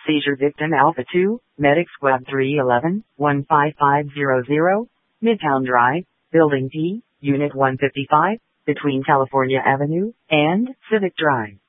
Seizure victim Alpha 2, Medic Squad 311, 15500, Midtown Drive, Building P, Unit 155, between California Avenue and Civic Drive.